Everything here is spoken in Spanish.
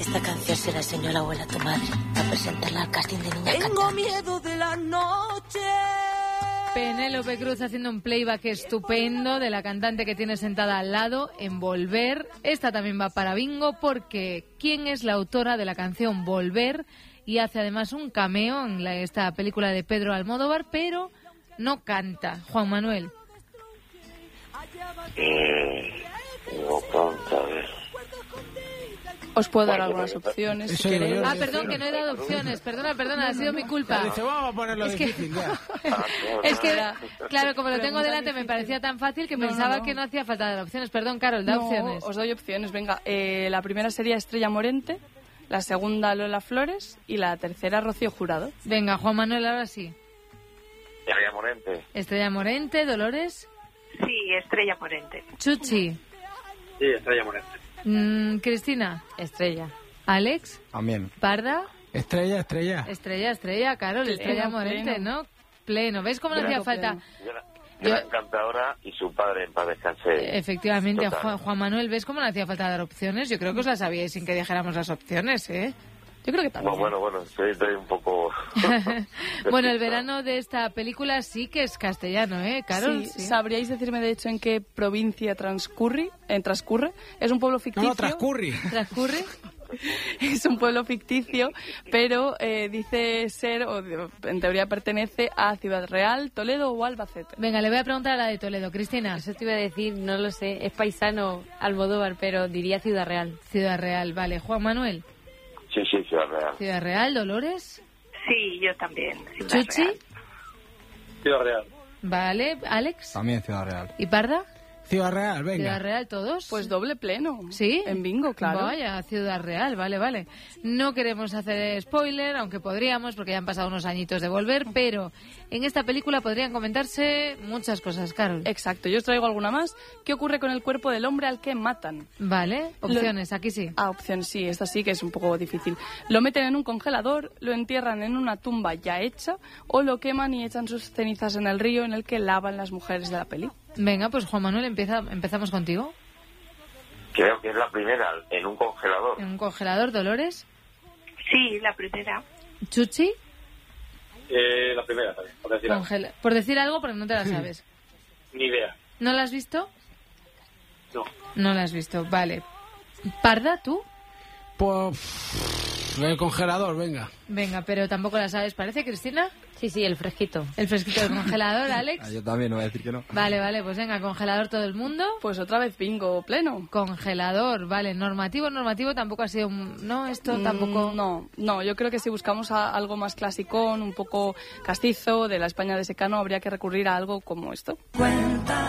Esta canción se la enseñó la abuela a tu madre para presentarla al casting de niña cantante. Tengo miedo de la noche. Penélope Cruz haciendo un playback estupendo de la cantante que tiene sentada al lado en Volver. Esta también va para bingo porque ¿quién es la autora de la canción Volver? Y hace además un cameo en esta película de Pedro Almodóvar, pero no canta. Juan Manuel. No canta, a ver. Os puedo dar algunas opciones si queréis. Perdón, que no he dado opciones. Perdona, ha sido mi culpa. Dice, vamos a ponerlo difícil ya. Es que, claro, como lo tengo delante, me parecía tan fácil que pensaba que no hacía falta dar opciones. Perdón, Carol, da opciones. Os doy opciones, venga. La primera sería Estrella Morente, la segunda Lola Flores y la tercera Rocío Jurado. Venga, Juan Manuel, ahora sí. Estrella Morente. Estrella Morente, Dolores. Sí, Estrella Morente. Chuchi. Sí, Estrella Morente. Cristina. Estrella. Alex. También. Parda. Estrella. Carol, Estrella Morente, ¿no? Pleno. ¿Ves cómo no hacía falta? Gran cantadora y su padre en paz descanse. Efectivamente, Juan Manuel, ¿ves cómo no hacía falta dar opciones? Yo creo que os las sabíais sin que dijéramos las opciones, ¿eh? Yo creo que también. Bueno, estoy un poco... Bueno, el verano de esta película sí que es castellano, ¿eh, Carol? Sí. ¿Sabríais decirme, de hecho, en qué provincia transcurre? Es un pueblo ficticio. No, transcurre. ¿Transcurre? Es un pueblo ficticio, pero dice ser, o en teoría pertenece a Ciudad Real, Toledo o Albacete. Venga, le voy a preguntar a la de Toledo. Cristina. Eso te iba a decir, no lo sé, es paisano Almodóvar, pero diría Ciudad Real. Ciudad Real, vale. Juan Manuel. Sí, Ciudad Real. Ciudad Real, Dolores. Sí, yo también. Chuchi. Ciudad Real. Vale, Alex. También Ciudad Real. ¿Y Parda? Ciudad Real, venga. Ciudad Real, todos. Pues doble pleno. ¿Sí? En bingo, claro. Vaya, Ciudad Real, vale. No queremos hacer spoiler, aunque podríamos, porque ya han pasado unos añitos de Volver, pero en esta película podrían comentarse muchas cosas, Carol. Exacto, yo os traigo alguna más. ¿Qué ocurre con el cuerpo del hombre al que matan? Vale, opciones, aquí sí. Opciones, sí, esta sí que es un poco difícil. Lo meten en un congelador, lo entierran en una tumba ya hecha, o lo queman y echan sus cenizas en el río en el que lavan las mujeres de la peli. Venga, pues Juan Manuel, empezamos contigo. Creo que es la primera, en un congelador. ¿En un congelador, Dolores? Sí, la primera. ¿Chuchi? La primera también, por decir algo. Por decir algo, porque no te la sabes. Ni idea. ¿No la has visto? No. No la has visto, vale. ¿Parda, tú? Pues... el congelador, venga. Venga, pero tampoco la sabes, ¿parece, Cristina? Sí, el fresquito. El fresquito del congelador, Alex. Yo también, no voy a decir que no. Vale, pues venga, congelador todo el mundo. Pues otra vez bingo pleno. Congelador, vale. Normativo tampoco ha sido... No, esto tampoco... No, yo creo que si buscamos algo más clasicón, un poco castizo, de la España de secano, habría que recurrir a algo como esto.